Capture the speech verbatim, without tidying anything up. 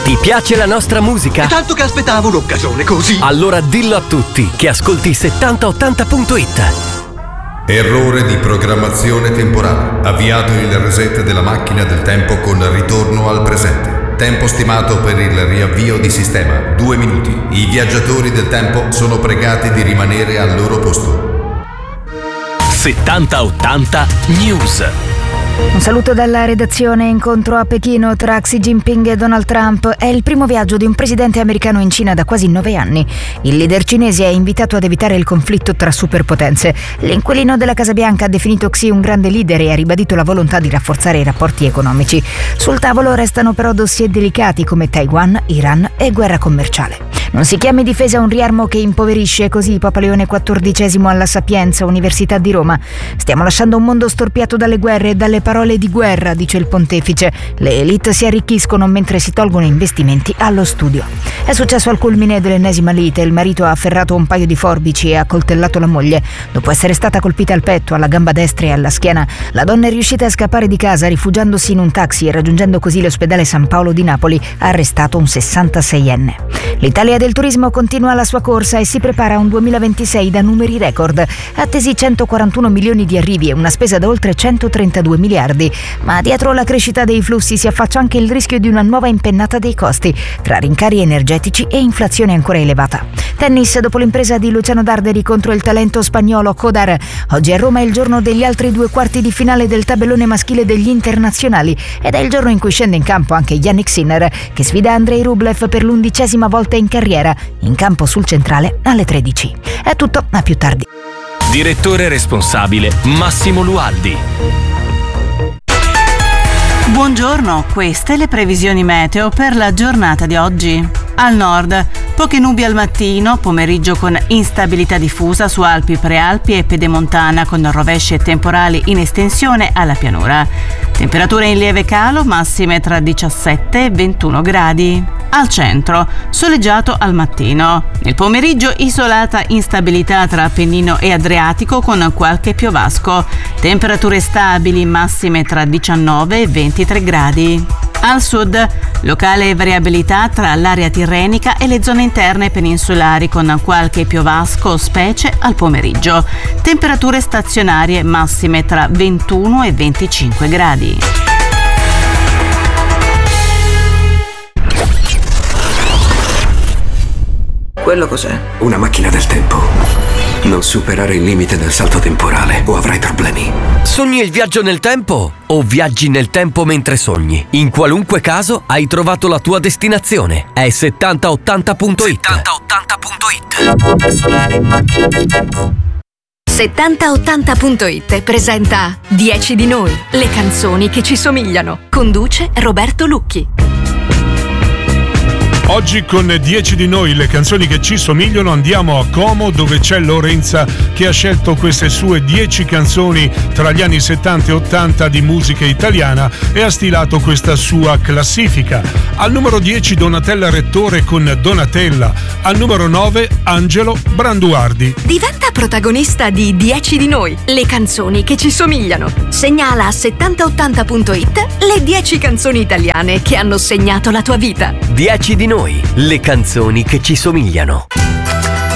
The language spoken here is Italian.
Ti piace la nostra musica? È tanto che aspettavo un'occasione così. Allora dillo a tutti che ascolti settanta ottanta punto it. Errore di programmazione temporale. Avviato il reset della macchina del tempo con ritorno al presente. Tempo stimato per il riavvio di sistema, due minuti. I viaggiatori del tempo sono pregati di rimanere al loro posto. settanta ottanta News. Un saluto dalla redazione. Incontro a Pechino tra Xi Jinping e Donald Trump. È il primo viaggio di un presidente americano in Cina da quasi nove anni. Il leader cinese è invitato ad evitare il conflitto tra superpotenze. L'inquilino della Casa Bianca ha definito Xi un grande leader e ha ribadito la volontà di rafforzare i rapporti economici. Sul tavolo restano però dossier delicati come Taiwan, Iran e guerra commerciale. Non si chiami difesa un riarmo che impoverisce, così Papa Leone quattordicesimo alla Sapienza, Università di Roma. Stiamo lasciando un mondo storpiato dalle guerre e dalle parole di guerra, dice il pontefice. Le elite si arricchiscono mentre si tolgono investimenti allo studio. È successo al culmine dell'ennesima lite. Il marito ha afferrato un paio di forbici e ha accoltellato la moglie. Dopo essere stata colpita al petto, alla gamba destra e alla schiena, la donna è riuscita a scappare di casa rifugiandosi in un taxi e raggiungendo così l'ospedale San Paolo di Napoli. Ha arrestato un sessantaseienne. L'Italia del turismo continua la sua corsa e si prepara a un duemilaventisei da numeri record. Attesi centoquarantuno milioni di arrivi e una spesa da oltre centotrentadue miliardi. Ma dietro la crescita dei flussi si affaccia anche il rischio di una nuova impennata dei costi, tra rincari energetici e inflazione ancora elevata. Tennis, dopo l'impresa di Luciano Darderi contro il talento spagnolo Codar. Oggi a Roma è il giorno degli altri due quarti di finale del tabellone maschile degli internazionali ed è il giorno in cui scende in campo anche Yannick Sinner, che sfida Andrei Rublev per l'undicesima volta in carriera, in campo sul centrale alle tredici. È tutto, a più tardi. Direttore responsabile Massimo Lualdi. Buongiorno, queste le previsioni meteo per la giornata di oggi. Al nord, poche nubi al mattino, pomeriggio con instabilità diffusa su Alpi, Prealpi e Pedemontana con rovesci e temporali in estensione alla pianura. Temperature in lieve calo, massime tra diciassette e ventuno gradi. Al centro, soleggiato al mattino. Nel pomeriggio isolata instabilità tra Appennino e Adriatico con qualche piovasco. Temperature stabili, massime tra diciannove e ventitré gradi. Al sud, locale variabilità tra l'area tirrenica e le zone interne peninsulari con qualche piovasco, specie al pomeriggio. Temperature stazionarie massime tra ventuno e venticinque gradi. Quello cos'è? Una macchina del tempo. Non superare il limite del salto temporale o avrai problemi. Sogni il viaggio nel tempo o viaggi nel tempo mentre sogni? In qualunque caso hai trovato la tua destinazione. È settanta ottanta punto it. settanta ottanta punto it. settanta ottanta punto it presenta dieci di noi, le canzoni che ci somigliano. Conduce Roberto Lucchi. Oggi con dieci di noi, le canzoni che ci somigliano, andiamo a Como, dove c'è Lorenza che ha scelto queste sue dieci canzoni tra gli anni settanta e ottanta di musica italiana e ha stilato questa sua classifica. Al numero dieci Donatella Rettore con Donatella, al numero nove Angelo Branduardi. Diventa protagonista di dieci di noi, le canzoni che ci somigliano. Segnala a settanta ottanta punto it le dieci canzoni italiane che hanno segnato la tua vita. dieci di noi, le canzoni che ci somigliano.